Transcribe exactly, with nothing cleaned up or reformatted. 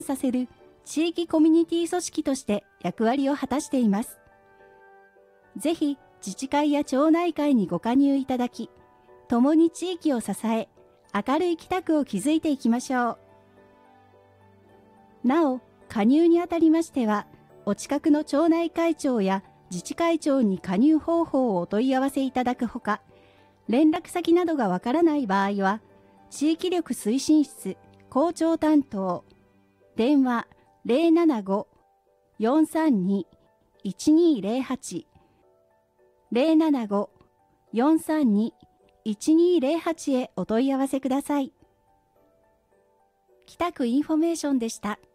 させる地域コミュニティ組織として役割を果たしています。ぜひ自治会や町内会にご加入いただき、共に地域を支え、明るい北区を築いていきましょう。なお、加入にあたりましては、お近くの町内会長や自治会長に加入方法をお問い合わせいただくほか、連絡先などがわからない場合は、地域力推進室校長担当、電話 ゼロななご よんさんに いちにゼロはち ゼロななご よんさんに いちにゼロはちへお問い合わせください。北区インフォメーションでした。